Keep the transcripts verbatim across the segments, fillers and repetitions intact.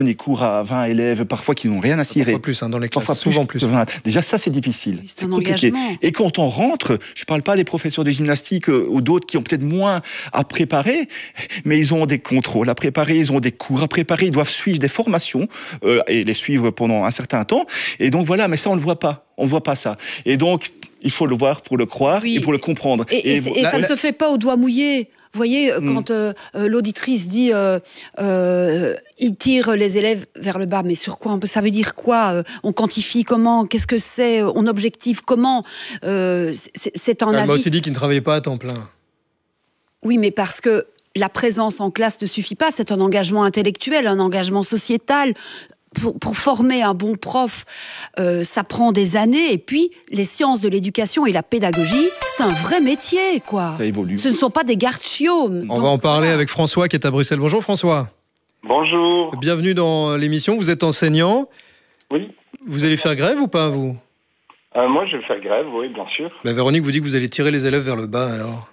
des cours à vingt élèves, parfois qui n'ont rien à cirer. Parfois plus, hein, dans les classes, Parfois souvent plus. plus. vingt. Déjà, ça, c'est difficile. C'est un compliqué. engagement. Et quand on rentre, je ne parle pas des professeurs de gymnastique euh, ou d'autres qui ont peut-être moins à préparer, mais ils ont des contrôles à préparer, ils ont des cours à préparer, ils doivent suivre des formations euh, et les suivre pendant un certain temps. Et donc voilà, mais ça, on ne le voit pas. On ne voit pas ça. Et donc, il faut le voir pour le croire oui. et pour le comprendre. Et, et, et, et ça la, ne la... se fait pas au doigt mouillé. Vous voyez, mmh. quand euh, l'auditrice dit euh, euh, il tire les élèves vers le bas, mais sur quoi? Ça veut dire quoi? On quantifie comment? Qu'est-ce que c'est? On objective comment? euh, C'est un Elle avis... m'a aussi dit qu'il ne travaillait pas à temps plein. Oui, mais parce que la présence en classe ne suffit pas. C'est un engagement intellectuel, un engagement sociétal. Pour, pour former un bon prof, euh, ça prend des années. Et puis, les sciences de l'éducation et la pédagogie, c'est un vrai métier, quoi. Ça évolue. Ce ne sont pas des garde-chiots. On Donc, va en parler voilà. avec François qui est à Bruxelles. Bonjour François. Bonjour. Bienvenue dans l'émission. Vous êtes enseignant. Oui. Vous allez faire grève ou pas, vous? euh, Moi, je vais faire grève, oui, bien sûr. Ben, Véronique vous dit que vous allez tirer les élèves vers le bas, alors.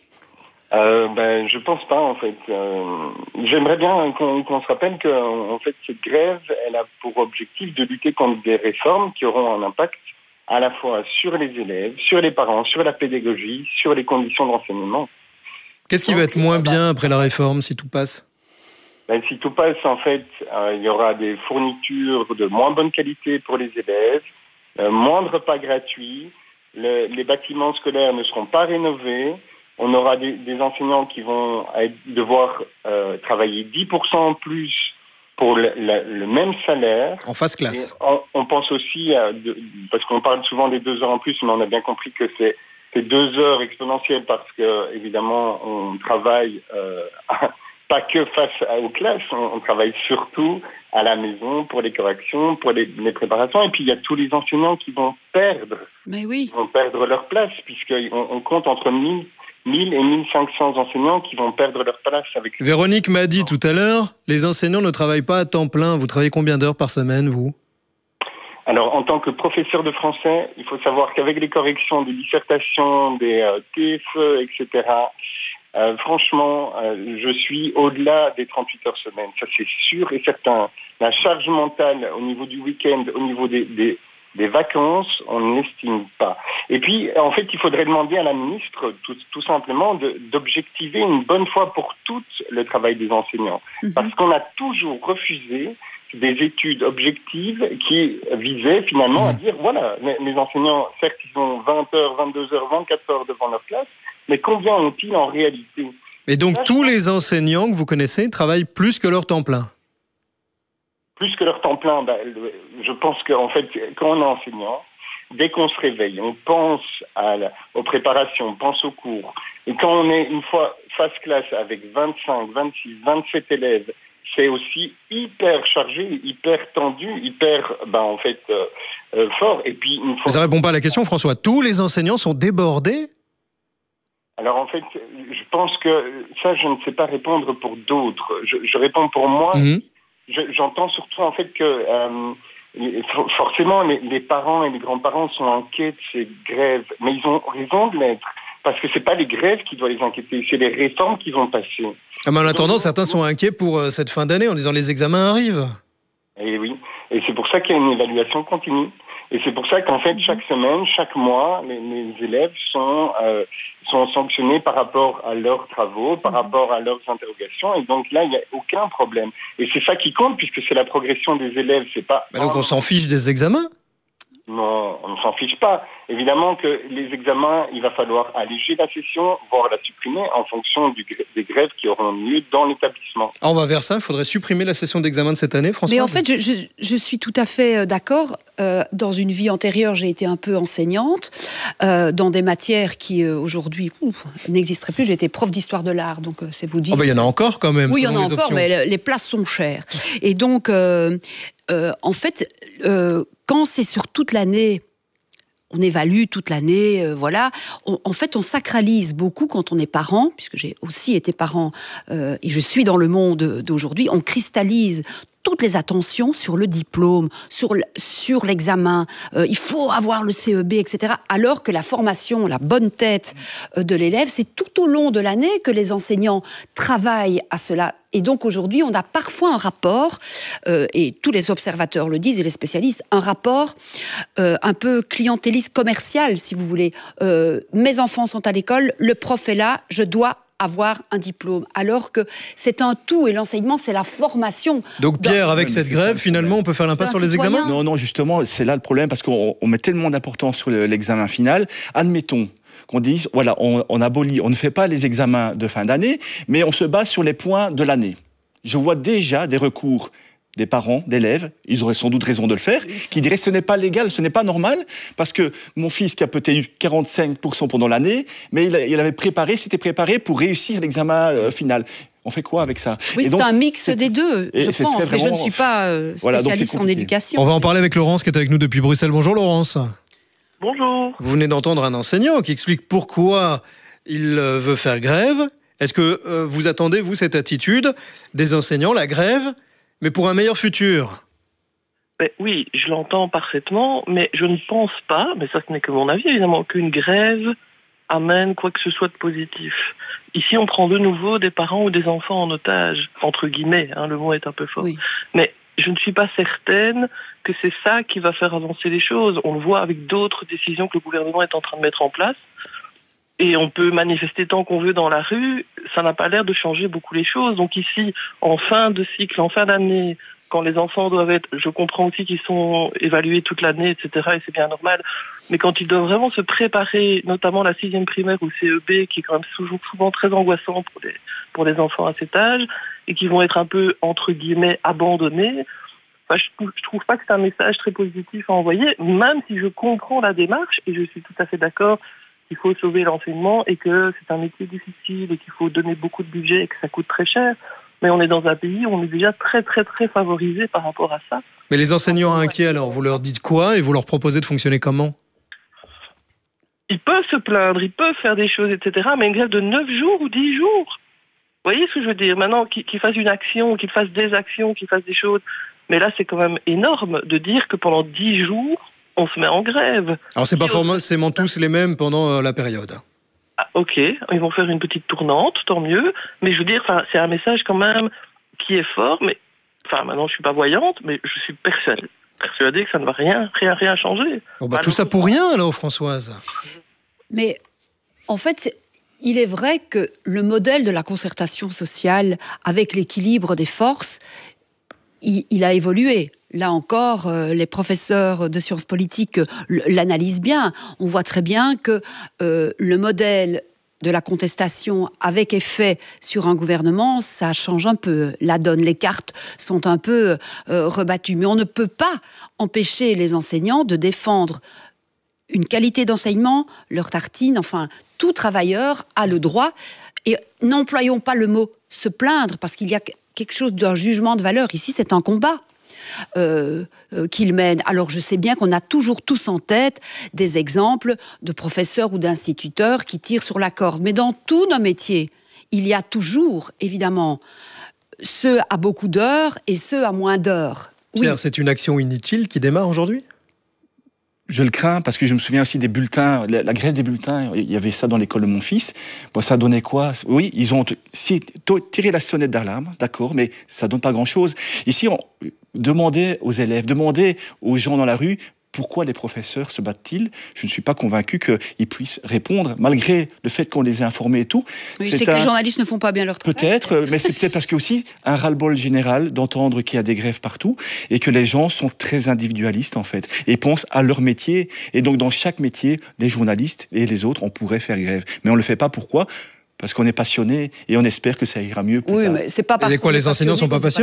Euh, ben, je pense pas, en fait. Euh, J'aimerais bien qu'on qu'on se rappelle que, en fait, cette grève, elle a pour objectif de lutter contre des réformes qui auront un impact à la fois sur les élèves, sur les parents, sur la pédagogie, sur les conditions d'enseignement. Qu'est-ce qui Donc, va être moins bien après la réforme, si tout passe? Ben, si tout passe, en fait, euh, il y aura des fournitures de moins bonne qualité pour les élèves, euh, moins de repas gratuits, le, les bâtiments scolaires ne seront pas rénovés. On aura des, des enseignants qui vont être, devoir euh, travailler dix pour cent en plus pour le, le, le même salaire. En phase classe. On, on pense aussi, à de, parce qu'on parle souvent des deux heures en plus, mais on a bien compris que c'est deux heures exponentielles parce que, évidemment, on travaille euh, pas que face aux classes, on, on travaille surtout à la maison pour les corrections, pour les, les préparations. Et puis, il y a tous les enseignants qui vont perdre, mais oui. vont perdre leur place, puisqu'on on compte entre mille mille et mille cinq cents enseignants qui vont perdre leur place. Avec... Véronique m'a dit tout à l'heure, les enseignants ne travaillent pas à temps plein. Vous travaillez combien d'heures par semaine, vous? Alors, en tant que professeur de français, il faut savoir qu'avec les corrections des dissertations, des euh, T F E, et cetera, euh, franchement, euh, je suis au-delà des trente-huit heures semaine. Ça, c'est sûr et certain. La charge mentale au niveau du week-end, au niveau des... des Des vacances, on n'estime pas. Et puis, en fait, il faudrait demander à la ministre, tout, tout simplement, d'objectiver une bonne fois pour toutes le travail des enseignants. Mm-hmm. Parce qu'on a toujours refusé des études objectives qui visaient finalement mmh. à dire, voilà, les, les enseignants, certes, ils ont vingt heures, vingt-deux heures, vingt-quatre heures devant leur classe, mais combien ont-ils en réalité? Et donc, Là, tous je... les enseignants que vous connaissez travaillent plus que leur temps plein? Plus que leur temps plein, bah, je pense qu'en fait, quand on est enseignant, dès qu'on se réveille, on pense à la, aux préparations, on pense aux cours. Et quand on est une fois face classe avec vingt-cinq, vingt-six, vingt-sept élèves, c'est aussi hyper chargé, hyper tendu, hyper, bah, en fait, euh, euh, fort. Et puis, une fois... Ça ne répond pas à la question, François. Tous les enseignants sont débordés? Alors, en fait, je pense que ça, je ne sais pas répondre pour d'autres. Je, je réponds pour moi. Mmh. J'entends surtout en fait que euh, forcément les, les parents et les grands-parents sont inquiets de ces grèves, mais ils ont raison de l'être parce que c'est pas les grèves qui doivent les inquiéter, c'est les réformes qui vont passer. Ah, mais en attendant, Donc, certains sont inquiets pour euh, cette fin d'année en disant les examens arrivent. Et oui, et c'est pour ça qu'il y a une évaluation continue. Et c'est pour ça qu'en fait, chaque semaine, chaque mois, les, les élèves sont, euh, sont sanctionnés par rapport à leurs travaux, par rapport à leurs interrogations. Et donc là, il n'y a aucun problème. Et c'est ça qui compte, puisque c'est la progression des élèves. C'est pas... Bah donc on s'en fiche des examens? Non, on ne s'en fiche pas. Évidemment que les examens, il va falloir alléger la session, voire la supprimer en fonction du, des grèves qui auront lieu dans l'établissement. Ah, on va vers ça, il faudrait supprimer la session d'examen de cette année, François? Mais en fait, je, je, je suis tout à fait d'accord. Euh, dans une vie antérieure, j'ai été un peu enseignante, euh, dans des matières qui, euh, aujourd'hui, n'existeraient plus. J'ai été prof d'histoire de l'art, donc euh, c'est vous dire... Oh ben, il y en a encore quand même. Oui, il y en a encore, options. Mais les places sont chères. Et donc, euh, euh, en fait, euh, quand c'est sur toute l'année... On évalue toute l'année, euh, voilà. On, en fait, on sacralise beaucoup quand on est parent, puisque j'ai aussi été parent euh, et je suis dans le monde d'aujourd'hui. On cristallise toutes les attentions sur le diplôme, sur, le, sur l'examen, euh, il faut avoir le C E B, et cetera. Alors que la formation, la bonne tête euh, de l'élève, c'est tout au long de l'année que les enseignants travaillent à cela. Et donc aujourd'hui, on a parfois un rapport, euh, et tous les observateurs le disent et les spécialistes, un rapport euh, un peu clientéliste commercial, si vous voulez. Euh, mes enfants sont à l'école, le prof est là, je dois avoir un diplôme, alors que c'est un tout, et l'enseignement, c'est la formation. Donc Pierre, avec cette grève, finalement, on peut faire l'impasse sur les examens ? Non, non, justement, c'est là le problème, parce qu'on on met tellement d'importance sur le, l'examen final. Admettons qu'on dise, voilà, on, on abolit, on ne fait pas les examens de fin d'année, mais on se base sur les points de l'année. Je vois déjà des recours des parents, d'élèves, ils auraient sans doute raison de le faire, qui diraient ce n'est pas légal, ce n'est pas normal, parce que mon fils qui a peut-être eu quarante-cinq pour cent pendant l'année, mais il, il avait préparé, s'était préparé pour réussir l'examen euh, final. On fait quoi avec ça ? Oui, c'est un mix des deux, je pense, mais vraiment... je ne suis pas euh, spécialiste voilà, en éducation. On va en parler avec Laurence qui est avec nous depuis Bruxelles. Bonjour Laurence. Bonjour. Vous venez d'entendre un enseignant qui explique pourquoi il veut faire grève. Est-ce que euh, vous attendez, vous, cette attitude des enseignants, la grève, mais pour un meilleur futur ? Ben oui, je l'entends parfaitement, mais je ne pense pas, mais ça ce n'est que mon avis évidemment, qu'une grève amène quoi que ce soit de positif. Ici, on prend de nouveau des parents ou des enfants en otage, entre guillemets, hein, le mot est un peu fort. Oui. Mais je ne suis pas certaine que c'est ça qui va faire avancer les choses. On le voit avec d'autres décisions que le gouvernement est en train de mettre en place. Et on peut manifester tant qu'on veut dans la rue, ça n'a pas l'air de changer beaucoup les choses. Donc ici, en fin de cycle, en fin d'année, quand les enfants doivent être... Je comprends aussi qu'ils sont évalués toute l'année, et cetera, et c'est bien normal. Mais quand ils doivent vraiment se préparer, notamment la sixième primaire ou C E B, qui est quand même souvent, souvent très angoissant pour les, pour les enfants à cet âge, et qui vont être un peu, entre guillemets, abandonnés, enfin, je trouve, je trouve pas que c'est un message très positif à envoyer, même si je comprends la démarche, et je suis tout à fait d'accord qu'il faut sauver l'enseignement et que c'est un métier difficile et qu'il faut donner beaucoup de budget et que ça coûte très cher. Mais on est dans un pays où on est déjà très, très, très favorisé par rapport à ça. Mais les enseignants inquiets, alors, vous leur dites quoi et vous leur proposez de fonctionner comment ? Ils peuvent se plaindre, ils peuvent faire des choses, et cetera. Mais une grève de neuf jours ou dix jours, vous voyez ce que je veux dire ? Maintenant, qu'ils, qu'ils fassent une action, qu'ils fassent des actions, qu'ils fassent des choses. Mais là, c'est quand même énorme de dire que pendant dix jours, on se met en grève. Alors, c'est pas forcément tous les mêmes pendant la période. Ah, ok, ils vont faire une petite tournante, tant mieux. Mais je veux dire, c'est un message quand même qui est fort. Mais enfin, maintenant, je suis pas voyante, mais je suis persuadée, persuadée que ça ne va rien, rien, rien changer. Bon, bah, tout ça pour rien, alors, Françoise. Mais en fait, il est vrai que le modèle de la concertation sociale avec l'équilibre des forces, il, il a évolué. Là encore, euh, les professeurs de sciences politiques euh, l'analysent bien. On voit très bien que euh, le modèle de la contestation avec effet sur un gouvernement, ça change un peu. La donne, les cartes sont un peu euh, rebattues. Mais on ne peut pas empêcher les enseignants de défendre une qualité d'enseignement, leur tartine, enfin, tout travailleur a le droit. Et n'employons pas le mot « se plaindre » parce qu'il y a quelque chose d'un jugement de valeur. Ici, c'est un combat. Euh, euh, qu'il mène. Alors je sais bien qu'on a toujours tous en tête des exemples de professeurs ou d'instituteurs qui tirent sur la corde, mais dans tous nos métiers, il y a toujours, évidemment, ceux à beaucoup d'heures et ceux à moins d'heures. Pierre, oui. C'est une action inutile qui démarre aujourd'hui ? Je le crains parce que je me souviens aussi des bulletins, la, la grève des bulletins, il y avait ça dans l'école de mon fils. Bon, ça donnait quoi ? Oui, ils ont si, tiré la sonnette d'alarme, d'accord, mais ça donne pas grand-chose. Ici, on demandait aux élèves, demandait aux gens dans la rue, pourquoi les professeurs se battent-ils ? Je ne suis pas convaincu qu'ils puissent répondre, malgré le fait qu'on les ait informés et tout. Oui, c'est, c'est que un... les journalistes ne font pas bien leur travail. Peut-être, mais c'est peut-être parce qu'il y a aussi un ras-le-bol général d'entendre qu'il y a des grèves partout et que les gens sont très individualistes, en fait, et pensent à leur métier. Et donc, dans chaque métier, les journalistes et les autres, on pourrait faire grève. Mais on ne le fait pas. Pourquoi ? Parce qu'on est passionné et on espère que ça ira mieux plus oui, tard. Mais c'est pas parce et quoi, les enseignants ne sont pas passionnés ?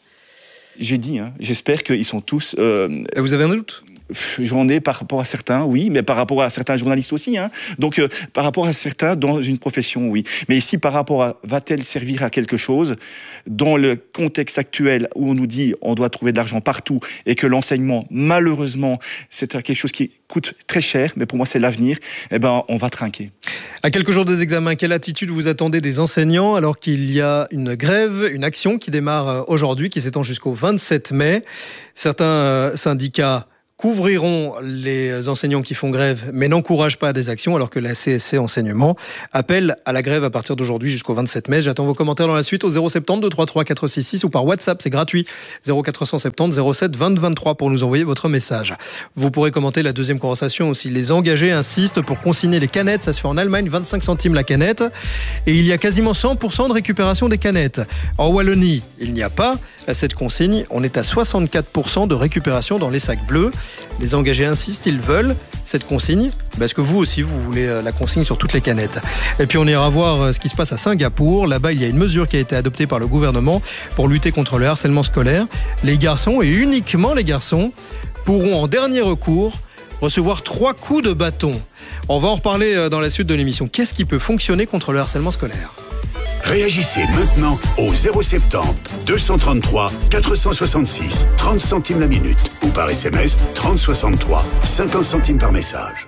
J'ai dit, hein, j'espère qu'ils sont tous... Euh, et vous avez un doute ? J'en ai par rapport à certains, oui, mais par rapport à certains journalistes aussi. Hein. Donc, euh, par rapport à certains dans une profession, oui. Mais ici, par rapport à va-t-elle servir à quelque chose dans le contexte actuel où on nous dit on doit trouver de l'argent partout et que l'enseignement, malheureusement, c'est quelque chose qui coûte très cher, mais pour moi, c'est l'avenir, eh ben, on va trinquer. À quelques jours des examens, quelle attitude vous attendez des enseignants alors qu'il y a une grève, une action qui démarre aujourd'hui, qui s'étend jusqu'au vingt-sept mai? Certains syndicats couvriront les enseignants qui font grève, mais n'encouragent pas des actions, alors que la C S C Enseignement appelle à la grève à partir d'aujourd'hui jusqu'au vingt-sept mai. J'attends vos commentaires dans la suite au zéro sept zéro deux trois trois quatre six six ou par WhatsApp, c'est gratuit, zéro quatre sept zéro zéro sept vingt vingt-trois pour nous envoyer votre message. Vous pourrez commenter la deuxième conversation aussi. Les engagés insistent pour consigner les canettes, ça se fait en Allemagne, vingt-cinq centimes la canette, et il y a quasiment cent pour cent de récupération des canettes. En Wallonie, il n'y a pas cette consigne, on est à soixante-quatre pour cent de récupération dans les sacs bleus. Les engagés insistent, ils veulent cette consigne. Est-ce que vous aussi, vous voulez la consigne sur toutes les canettes? Et puis on ira voir ce qui se passe à Singapour. Là-bas, il y a une mesure qui a été adoptée par le gouvernement pour lutter contre le harcèlement scolaire. Les garçons, et uniquement les garçons, pourront en dernier recours recevoir trois coups de bâton. On va en reparler dans la suite de l'émission. Qu'est-ce qui peut fonctionner contre le harcèlement scolaire? Réagissez maintenant au zéro sept zéro deux cent trente-trois quatre cent soixante-six, trente centimes la minute ou par S M S trente soixante-trois, cinquante centimes par message.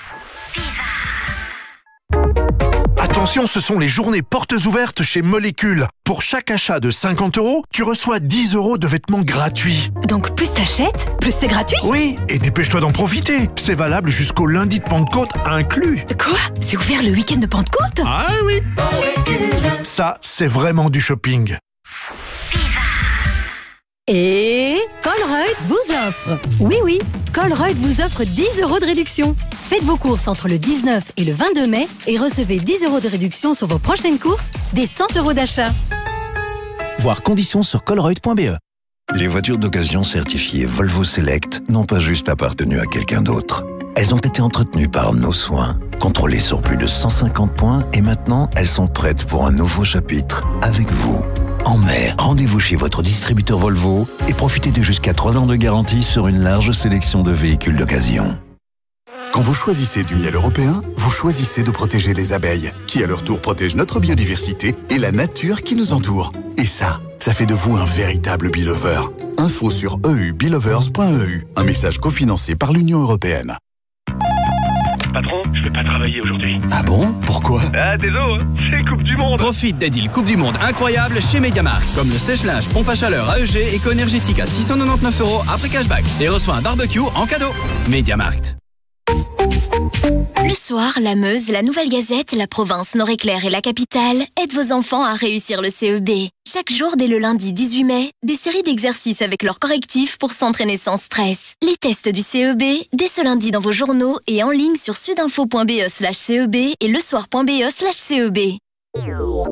Attention, ce sont les journées portes ouvertes chez Molécule. Pour chaque achat de cinquante euros, tu reçois dix euros de vêtements gratuits. Donc plus t'achètes, plus c'est gratuit? Oui, et dépêche-toi d'en profiter. C'est valable jusqu'au lundi de Pentecôte inclus. Quoi? C'est ouvert le week-end de Pentecôte? Ah oui. Ça, c'est vraiment du shopping. Et Colruyt vous offre. Oui, oui, Colruyt vous offre dix euros de réduction. Faites vos courses entre le dix-neuf et le vingt-deux mai et recevez dix euros de réduction sur vos prochaines courses, des cent euros d'achat. Voir conditions sur colruyt point b e. Les voitures d'occasion certifiées Volvo Select n'ont pas juste appartenu à quelqu'un d'autre. Elles ont été entretenues par nos soins, contrôlées sur plus de cent cinquante points et maintenant elles sont prêtes pour un nouveau chapitre avec vous. En mai, rendez-vous chez votre distributeur Volvo et profitez de jusqu'à trois ans de garantie sur une large sélection de véhicules d'occasion. Quand vous choisissez du miel européen, vous choisissez de protéger les abeilles, qui à leur tour protègent notre biodiversité et la nature qui nous entoure. Et ça, ça fait de vous un véritable Beelover. Info sur e u beelovers point e u, un message cofinancé par l'Union européenne. Patron, je vais pas travailler aujourd'hui. Ah bon? Pourquoi? Ah, désolé, c'est Coupe du Monde. Profite des deals Coupe du Monde incroyables chez Mediamarkt. Comme le sèche-linge pompe à chaleur A E G éco-énergétique à six cent quatre-vingt-dix-neuf euros après cashback. Et reçoit un barbecue en cadeau. Mediamarkt. Le soir, la Meuse, la Nouvelle Gazette, la Province, Nord-Éclair et la Capitale aident vos enfants à réussir le C E B. Chaque jour, dès le lundi dix-huit mai, des séries d'exercices avec leurs correctifs pour s'entraîner sans stress. Les tests du C E B, dès ce lundi dans vos journaux et en ligne sur sudinfo point b e slash C E B et lesoir point b e slash C E B.